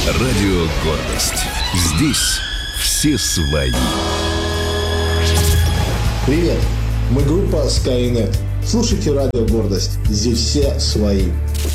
Радио «Гордость». Здесь все свои. Привет, мы группа Skynet. Слушайте Радио «Гордость». Здесь все свои.